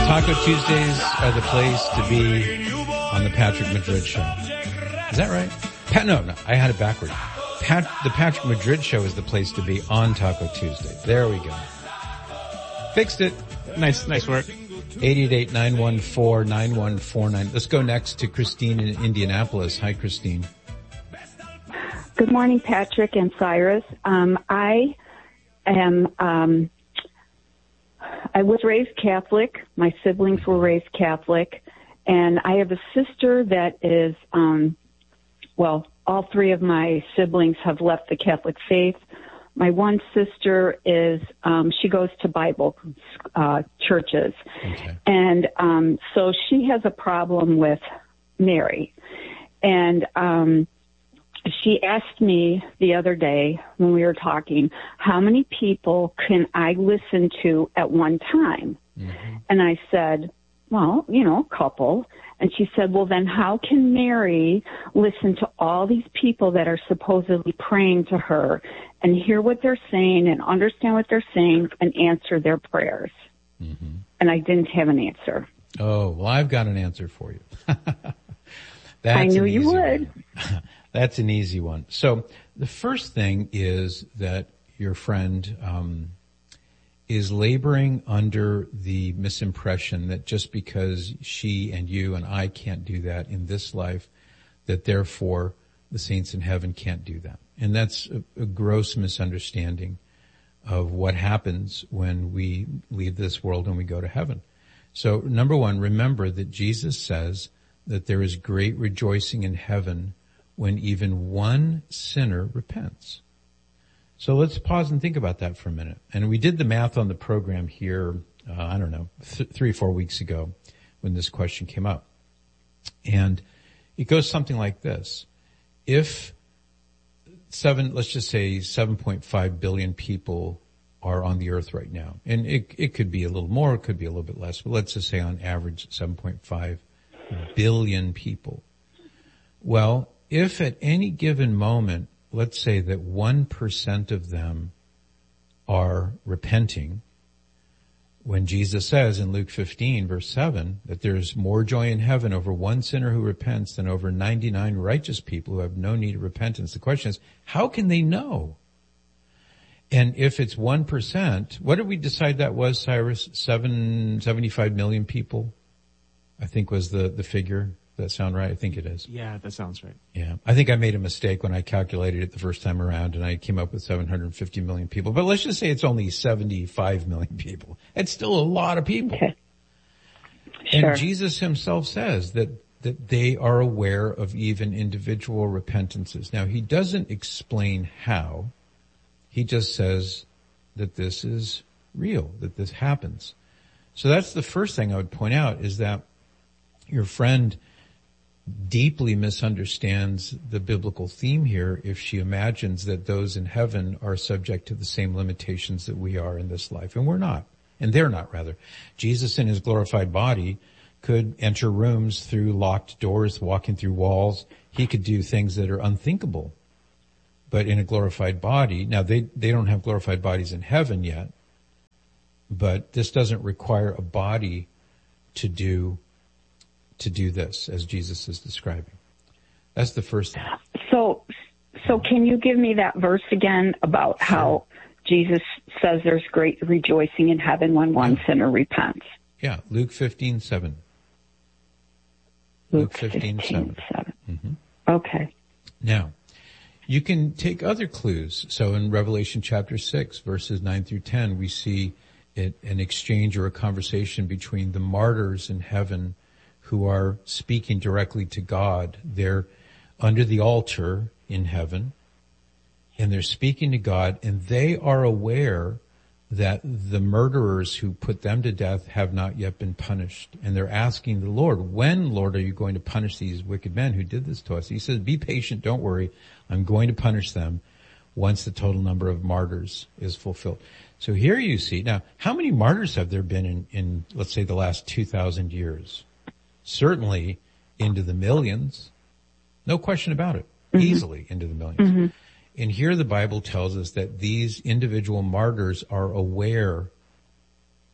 Taco Tuesdays are the place to be on the Patrick Madrid Show. Is that right? No, I had it backwards. The Patrick Madrid Show is the place to be on Taco Tuesday. There we go. Fixed it. Nice work. 888-914-9149. Let's go next to Christine in Indianapolis. Hi, Christine. Good morning, Patrick and Cyrus. I was raised Catholic. My siblings were raised Catholic. And I have a sister that is, all three of my siblings have left the Catholic faith. My one sister is, she goes to Bible churches. Okay. And so she has a problem with Mary. And she asked me the other day when we were talking, how many people can I listen to at one time? Mm-hmm. And I said, well, a couple. And she said, well, then how can Mary listen to all these people that are supposedly praying to her and hear what they're saying and understand what they're saying and answer their prayers? Mm-hmm. And I didn't have an answer. Oh, well, I've got an answer for you. I knew you would. That's an easy one. So the first thing is that your friend is laboring under the misimpression that just because she and you and I can't do that in this life, that therefore the saints in heaven can't do that. And that's a gross misunderstanding of what happens when we leave this world and we go to heaven. So number one, remember that Jesus says that there is great rejoicing in heaven when even one sinner repents. So let's pause and think about that for a minute. And we did the math on the program here, 3 or 4 weeks ago when this question came up. And it goes something like this. If let's just say 7.5 billion people are on the earth right now, and it could be a little more, it could be a little bit less, but let's just say on average 7.5 billion people. Well, if at any given moment, let's say that 1% of them are repenting, when Jesus says in Luke 15 verse 7 that there's more joy in heaven over one sinner who repents than over 99 righteous people who have no need of repentance. The question is, how can they know? And if it's 1%, what did we decide that was, Cyrus? 75 million people, I think was the figure. Does that sound right? I think it is. Yeah, that sounds right. Yeah. I think I made a mistake when I calculated it the first time around and I came up with 750 million people. But let's just say it's only 75 million people. It's still a lot of people. Okay. Sure. And Jesus himself says that they are aware of even individual repentances. Now, he doesn't explain how. He just says that this is real, that this happens. So that's the first thing I would point out, is that your friend deeply misunderstands the biblical theme here if she imagines that those in heaven are subject to the same limitations that we are in this life. And we're not. And they're not, rather. Jesus in his glorified body could enter rooms through locked doors, walking through walls. He could do things that are unthinkable. But in a glorified body, now they don't have glorified bodies in heaven yet, but this doesn't require a body to do this, as Jesus is describing. That's the first thing. So can you give me that verse again about how Jesus says there's great rejoicing in heaven when one sinner repents? Yeah, Luke 15:7. Luke 15:7. Mm-hmm. Okay. Now, you can take other clues. So in Revelation chapter 6, verses 9 through 10, we see an exchange or a conversation between the martyrs in heaven who are speaking directly to God. They're under the altar in heaven, and they're speaking to God, and they are aware that the murderers who put them to death have not yet been punished. And they're asking the Lord, when, Lord, are you going to punish these wicked men who did this to us? He says, be patient, don't worry. I'm going to punish them once the total number of martyrs is fulfilled. So here you see, now, how many martyrs have there been in let's say, the last 2,000 years? Certainly into the millions. No question about it. Mm-hmm. Easily into the millions. Mm-hmm. And here the Bible tells us that these individual martyrs are aware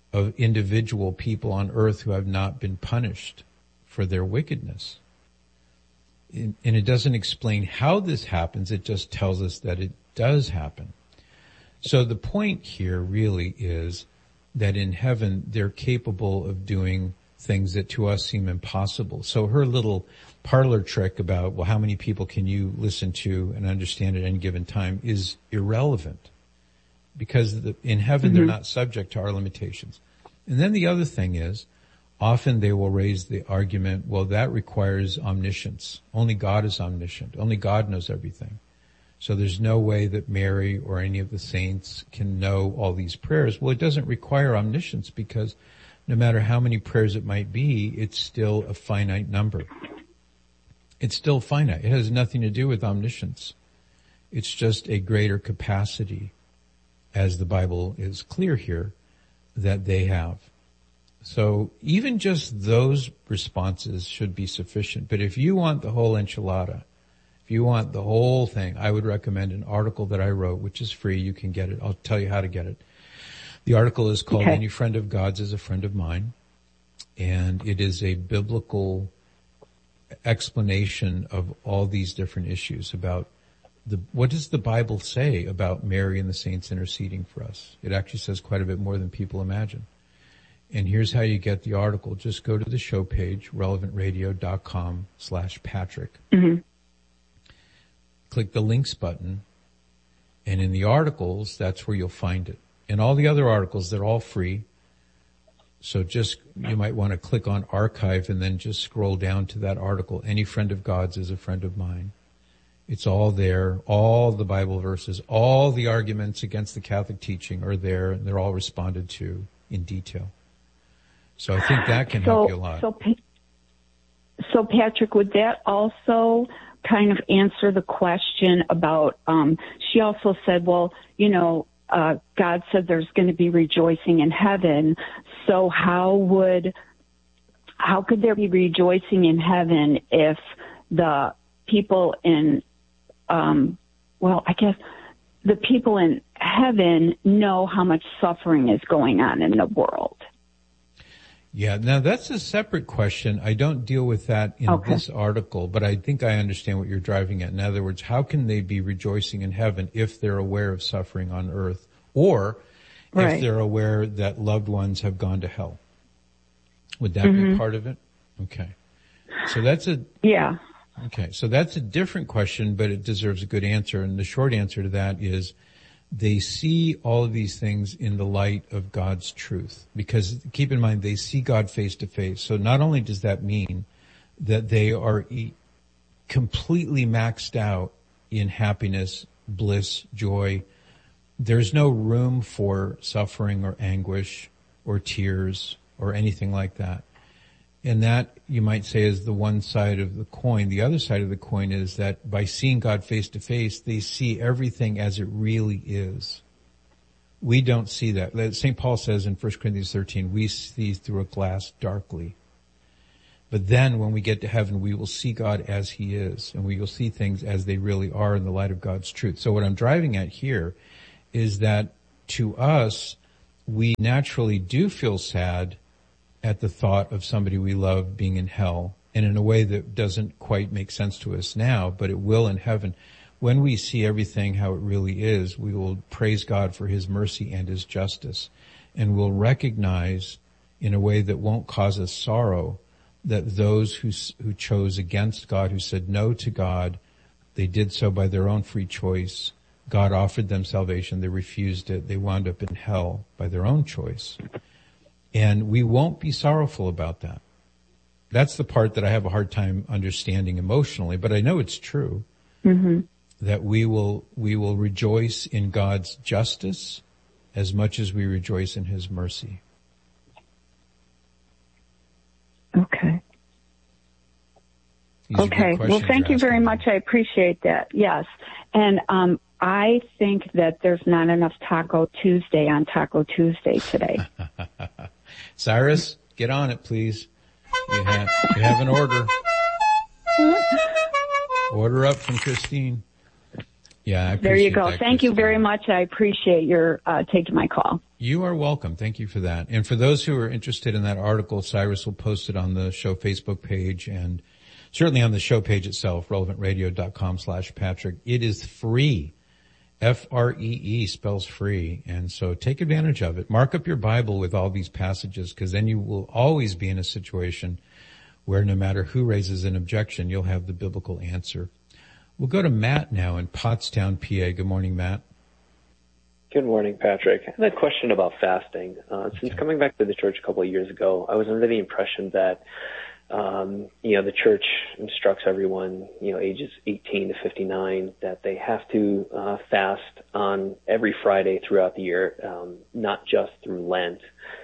of individual people on earth who have not been punished for their wickedness. And it doesn't explain how this happens. It just tells us that it does happen. So the point here really is that in heaven, they're capable of doing things that to us seem impossible. So her little parlor trick about, well, how many people can you listen to and understand at any given time is irrelevant, because in heaven, they're not subject to our limitations. And then the other thing is, often they will raise the argument, well, that requires omniscience. Only God is omniscient. Only God knows everything. So there's no way that Mary or any of the saints can know all these prayers. Well, it doesn't require omniscience, because no matter how many prayers it might be, it's still a finite number. It's still finite. It has nothing to do with omniscience. It's just a greater capacity, as the Bible is clear here, that they have. So even just those responses should be sufficient. But if you want the whole enchilada, if you want the whole thing, I would recommend an article that I wrote, which is free. You can get it. I'll tell you how to get it. The article is called Any Friend of God's is a Friend of Mine. And it is a biblical explanation of all these different issues about what does the Bible say about Mary and the saints interceding for us? It actually says quite a bit more than people imagine. And here's how you get the article. Just go to the show page, relevantradio.com/Patrick. Click the links button, and in the articles, that's where you'll find it. And all the other articles, they're all free. So you might want to click on archive and then just scroll down to that article. Any Friend of God's is a Friend of Mine. It's all there. All the Bible verses, all the arguments against the Catholic teaching are there, and they're all responded to in detail. So I think that can help you a lot. So Patrick, would that also kind of answer the question about, she also said, well, God said there's going to be rejoicing in heaven. So how could there be rejoicing in heaven if the people in, I guess the people in heaven know how much suffering is going on in the world? Yeah, now that's a separate question. I don't deal with that in this article, but I think I understand what you're driving at. In other words, how can they be rejoicing in heaven if they're aware of suffering on earth, or if they're aware that loved ones have gone to hell? Would that be part of it? Okay. So that's so that's a different question, but it deserves a good answer. And the short answer to that is, they see all of these things in the light of God's truth. Because keep in mind, they see God face to face. So not only does that mean that they are completely maxed out in happiness, bliss, joy, there's no room for suffering or anguish or tears or anything like that. And that, you might say, is the one side of the coin. The other side of the coin is that by seeing God face to face, they see everything as it really is. We don't see that. St. Paul says in 1 Corinthians 13, we see through a glass darkly. But then when we get to heaven, we will see God as he is, and we will see things as they really are in the light of God's truth. So what I'm driving at here is that to us, we naturally do feel sad at the thought of somebody we love being in hell, and in a way that doesn't quite make sense to us now, but it will in heaven. When we see everything how it really is, we will praise God for his mercy and his justice, and we'll recognize in a way that won't cause us sorrow that those who chose against God, who said no to God, they did so by their own free choice. God offered them salvation. They refused it. They wound up in hell by their own choice. And we won't be sorrowful about that. That's the part that I have a hard time understanding emotionally, but I know it's true. That we will rejoice in God's justice as much as we rejoice in his mercy. Okay. Well, thank you very much. I appreciate that. Yes. And I think that there's not enough Taco Tuesday on Taco Tuesday today. Cyrus, get on it, please. You have an order. Order up from Christine. Yeah, I there you appreciate go. that, Thank you Christine. very much. I appreciate your taking my call. You are welcome. Thank you for that. And for those who are interested in that article, Cyrus will post it on the show Facebook page and certainly on the show page itself, relevantradio.com/Patrick. It is free. Free spells free. And so take advantage of it. Mark up your Bible with all these passages, because then you will always be in a situation where no matter who raises an objection, you'll have the biblical answer. We'll go to Matt now in Pottstown, PA. Good morning, Matt. Good morning, Patrick. I had a question about fasting. Since coming back to the church a couple of years ago, I was under the impression that the church instructs everyone, ages 18 to 59, that they have to fast on every Friday throughout the year, not just through Lent.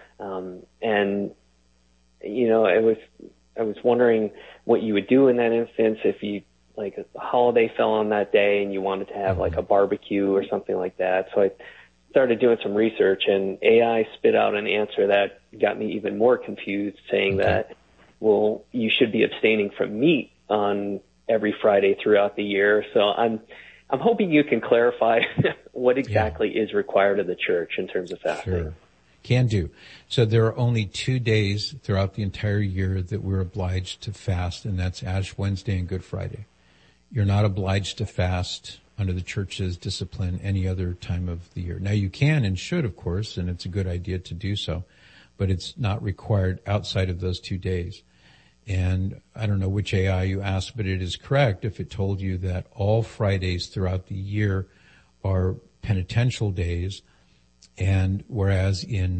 I was wondering what you would do in that instance if you, like, a holiday fell on that day and you wanted to have like a barbecue or something like that. So I started doing some research, and AI spit out an answer that got me even more confused, saying that, well, you should be abstaining from meat on every Friday throughout the year. So I'm hoping you can clarify what exactly is required of the church in terms of fasting. Sure. Can do. So there are only 2 days throughout the entire year that we're obliged to fast, and that's Ash Wednesday and Good Friday. You're not obliged to fast under the church's discipline any other time of the year. Now you can and should, of course, and it's a good idea to do so, but it's not required outside of those 2 days. And I don't know which AI you asked, but it is correct if it told you that all Fridays throughout the year are penitential days. And whereas in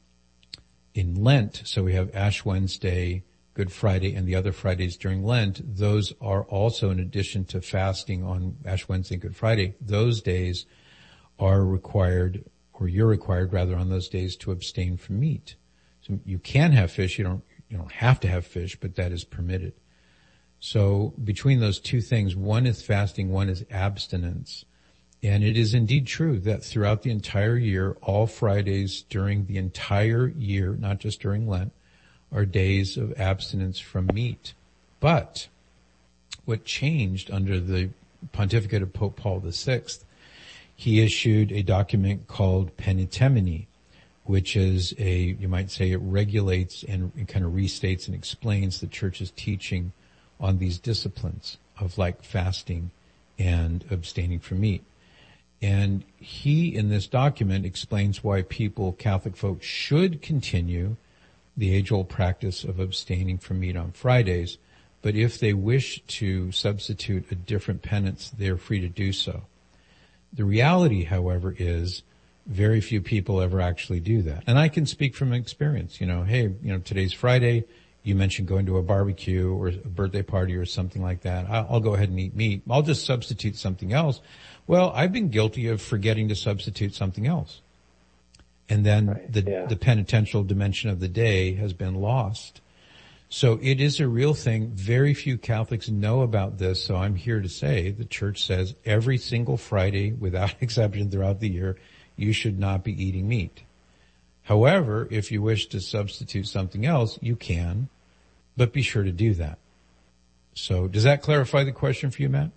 Lent, so we have Ash Wednesday, Good Friday, and the other Fridays during Lent, those are also, in addition to fasting on Ash Wednesday and Good Friday, those days are required, or you're required rather, on those days to abstain from meat. So you can have fish, you don't have to have fish, but that is permitted. So between those two things, one is fasting, one is abstinence. And it is indeed true that throughout the entire year, all Fridays during the entire year, not just during Lent, are days of abstinence from meat. But what changed under the pontificate of Pope Paul VI, he issued a document called Penitemini, which is you might say it regulates and it kind of restates and explains the church's teaching on these disciplines of like fasting and abstaining from meat. And he, in this document, explains why Catholic folks, should continue the age-old practice of abstaining from meat on Fridays, but if they wish to substitute a different penance, they're free to do so. The reality, however, is very few people ever actually do that. And I can speak from experience. Today's Friday. You mentioned going to a barbecue or a birthday party or something like that. I'll go ahead and eat meat. I'll just substitute something else. Well, I've been guilty of forgetting to substitute something else. And then the penitential dimension of the day has been lost. So it is a real thing. Very few Catholics know about this. So I'm here to say the church says every single Friday, without exception throughout the year, you should not be eating meat. However, if you wish to substitute something else, you can, but be sure to do that. So does that clarify the question for you, Matt?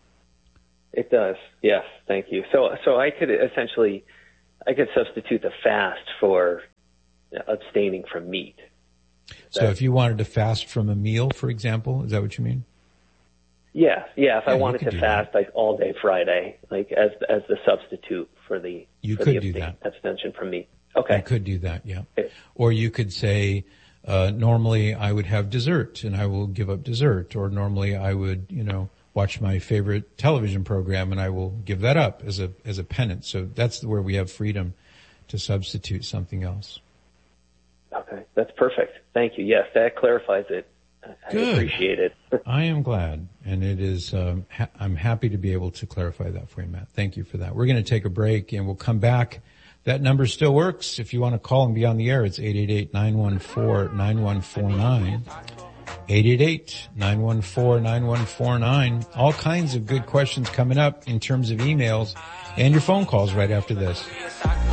It does. Yes. Thank you. So I could substitute the fast for abstaining from meat. So if you wanted to fast from a meal, for example, is that what you mean? Yeah. If I wanted to fast like all day Friday, like as the substitute for the abstention from meat. Okay. You could do that, yeah. Okay. Or you could say, normally I would have dessert and I will give up dessert, or normally I would, watch my favorite television program and I will give that up as a penance. So that's where we have freedom to substitute something else. Okay. That's perfect. Thank you. Yes, that clarifies it. I appreciate it. I am glad. And it is, I'm happy to be able to clarify that for you, Matt. Thank you for that. We're going to take a break and we'll come back. That number still works. If you want to call and be on the air, it's 888-914-9149. 888-914-9149. All kinds of good questions coming up in terms of emails and your phone calls right after this.